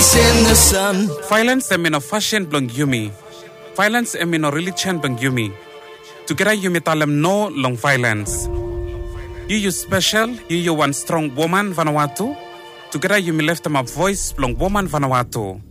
face in the sun. Violence emino fashion blong yumi. Violence emino religion blong yumi. Together yumi talem no long violence. You special, you one strong woman Vanuatu. Together you me left them a voice blong woman Vanuatu.